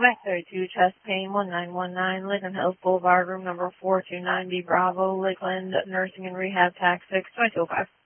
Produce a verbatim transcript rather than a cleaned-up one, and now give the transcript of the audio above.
Max thirty-two, chest pain, one nine one nine, Lakeland Hills Boulevard, room number four two nine B, Bravo, Lakeland Nursing and Rehab, tax six two two five.